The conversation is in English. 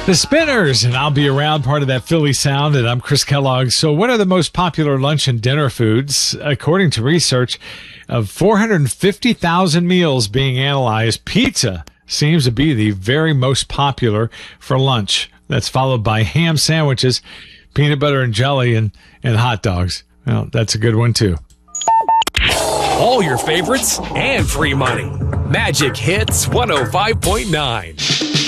The Spinners, and I'll be around, part of that Philly sound, and I'm Chris Kellogg. So what are the most popular lunch and dinner foods? According to research of 450,000 meals being analyzed, pizza seems to be the very most popular for lunch. That's followed by ham sandwiches, peanut butter and jelly, and hot dogs. Well, that's a good one, too. All your favorites and free money. Magic Hits 105.9.